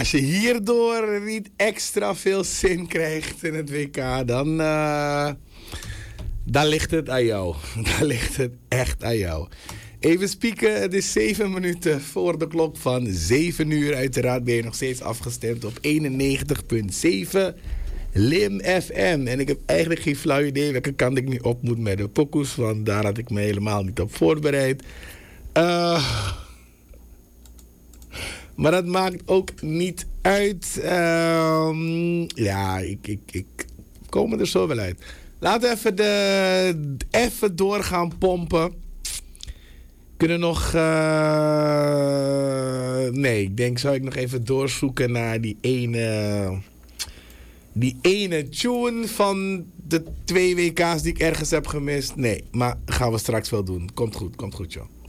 als je hierdoor niet extra veel zin krijgt in het WK, dan ligt het aan jou. Dan ligt het echt aan jou. Even spieken, het is 7 minuten voor de klok van 7 uur. Uiteraard ben je nog steeds afgestemd op 91.7 Lim FM. En ik heb eigenlijk geen flauw idee welke kant ik nu op moet met de pokoes, want daar had ik me helemaal niet op voorbereid. Maar dat maakt ook niet uit. Ja, ik kom er zo wel uit. Laten we even doorgaan pompen. Kunnen nog... nee, ik denk zou ik nog even doorzoeken naar die ene tune van de 2 WK's die ik ergens heb gemist. Nee, maar gaan we straks wel doen. Komt goed joh.